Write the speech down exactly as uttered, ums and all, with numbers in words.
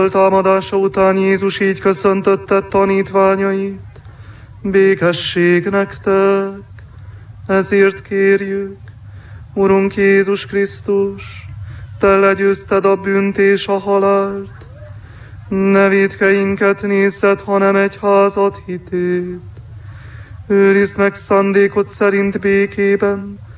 Támadása után Jézus így köszöntötte tanítványait: békesség nektek! Ezért kérjük, Urunk Jézus Krisztus, Te legyőzted a bűnt és a halált, ne vétkeinket nézed, hanem egyházad hitét. Őrizd meg szándékod szerint békében,